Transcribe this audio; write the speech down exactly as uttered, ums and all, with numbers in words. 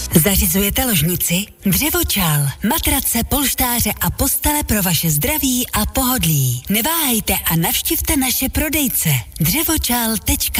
Zařizujete ložnici? Dřevočal. Matrace, polštáře a postele pro vaše zdraví a pohodlí. Neváhejte a navštivte naše prodejce. dřevočal tečka